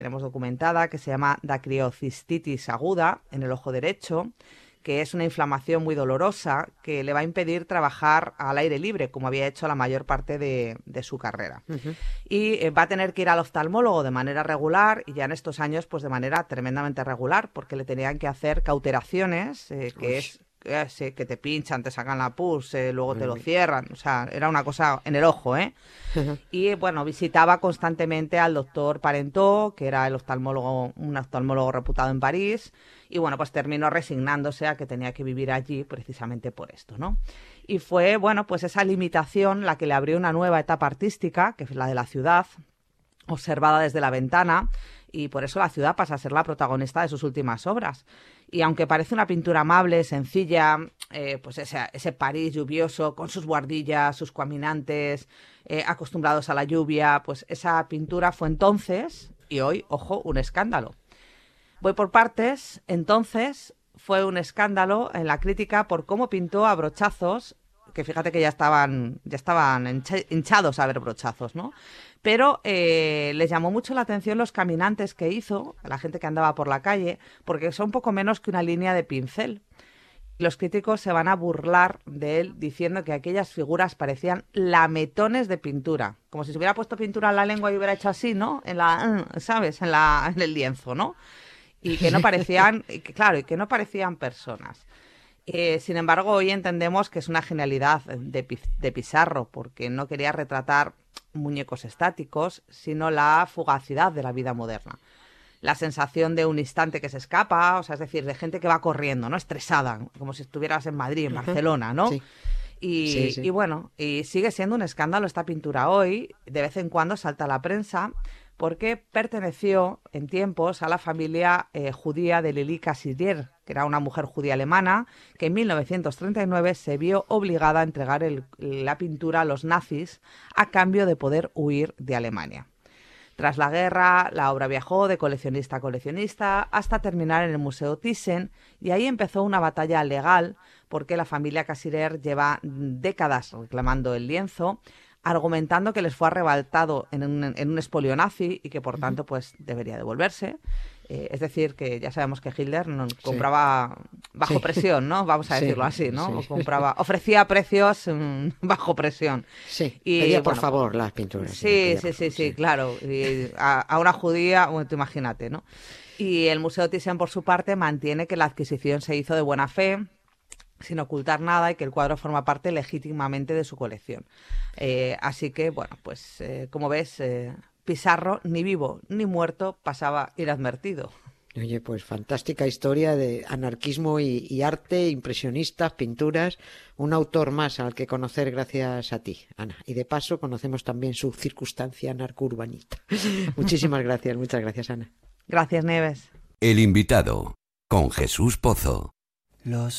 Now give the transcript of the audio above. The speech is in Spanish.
tenemos documentada, que se llama dacriocistitis aguda en el ojo derecho, que es una inflamación muy dolorosa que le va a impedir trabajar al aire libre, como había hecho la mayor parte de su carrera. Ujú. Y va a tener que ir al oftalmólogo de manera regular, y ya en estos años pues de manera tremendamente regular, porque le tenían que hacer cauteraciones, que es sí, que te pinchan, te sacan la pus, luego te lo cierran, o sea, era una cosa en el ojo, ¿eh? Y bueno, visitaba constantemente al doctor Parentó, que era el oftalmólogo, un oftalmólogo reputado en París, y bueno, pues terminó resignándose a que tenía que vivir allí precisamente por esto, ¿no? Y fue, bueno, pues esa limitación la que le abrió una nueva etapa artística, que es la de la ciudad, observada desde la ventana, y por eso la ciudad pasa a ser la protagonista de sus últimas obras. Y aunque parece una pintura amable, sencilla, pues ese París lluvioso, con sus buhardillas, sus caminantes, acostumbrados a la lluvia, pues esa pintura fue entonces, y hoy, ojo, un escándalo. Voy por partes. Entonces fue un escándalo en la crítica por cómo pintó a brochazos, que fíjate que ya estaban hinchados a ver brochazos, ¿no? Pero les llamó mucho la atención los caminantes que hizo, a la gente que andaba por la calle, porque son poco menos que una línea de pincel. Los críticos se van a burlar de él diciendo que aquellas figuras parecían lametones de pintura, como si se hubiera puesto pintura en la lengua y hubiera hecho así, ¿no? ¿Sabes? En el lienzo, ¿no? Y que no parecían, claro, y que no parecían personas. Sin embargo, hoy entendemos que es una genialidad de Pissarro, porque no quería retratar muñecos estáticos, sino la fugacidad de la vida moderna. La sensación de un instante que se escapa, o sea, es decir, de gente que va corriendo, ¿no? Estresada, como si estuvieras en Madrid, en Barcelona, ¿no? Sí. Y, Sí. y bueno, y sigue siendo un escándalo esta pintura hoy. De vez en cuando salta a la prensa porque perteneció en tiempos a la familia judía de Lili Cassirer, que era una mujer judía alemana que en 1939 se vio obligada a entregar la pintura a los nazis a cambio de poder huir de Alemania. Tras la guerra, la obra viajó de coleccionista a coleccionista hasta terminar en el Museo Thyssen, y ahí empezó una batalla legal porque la familia Cassirer lleva décadas reclamando el lienzo, argumentando que les fue arrebatado en un expolio nazi y que por tanto pues debería devolverse. Es decir, que ya sabemos que Hitler compraba bajo presión, ¿no? Vamos a decirlo así, ¿no? Sí. Ofrecía precios bajo presión. Sí, Y, pedía por favor las pinturas. Sí, claro. Y a una judía, bueno, tú imagínate, ¿no? Y el Museo Thyssen, por su parte, mantiene que la adquisición se hizo de buena fe, sin ocultar nada, y que el cuadro forma parte legítimamente de su colección. Así que, bueno, pues como ves, Pissarro, ni vivo ni muerto, pasaba inadvertido. Oye, pues fantástica historia de anarquismo y arte, impresionistas, pinturas, un autor más al que conocer gracias a ti, Ana. Y de paso conocemos también su circunstancia anarco-urbanita. Muchísimas gracias, muchas gracias, Ana. Gracias, Nieves. El invitado, con Jesús Pozo. Los